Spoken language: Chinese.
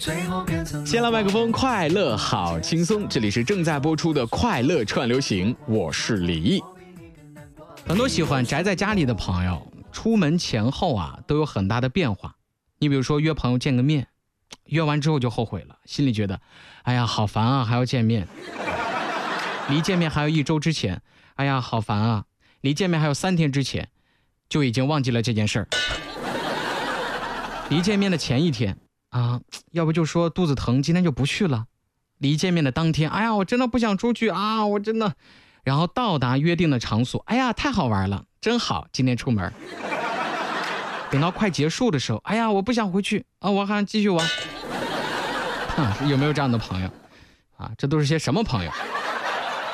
先来麦克风，快乐好轻松，这里是正在播出的快乐串流行，我是李毅。很多喜欢宅在家里的朋友，出门前后都有很大的变化。你比如说约朋友见个面，约完之后就后悔了，心里觉得哎呀好烦啊，还要见面。离见面还有1周之前，哎呀好烦啊，离见面还有3天之前就已经忘记了这件事儿。离见面的前1天要不就说肚子疼，今天就不去了。离见面的当天，哎呀我真的不想出去啊，我真的。然后到达约定的场所，哎呀太好玩了，真好，今天出门。等到快结束的时候，哎呀我不想回去啊，我还想继续玩。有没有这样的朋友这都是些什么朋友？